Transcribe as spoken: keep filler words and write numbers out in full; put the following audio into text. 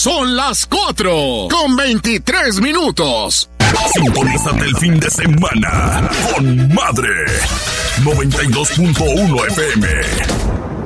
Son las cuatro con veintitrés minutos. Sintonízate el fin de semana con Madre noventa y dos punto uno F M.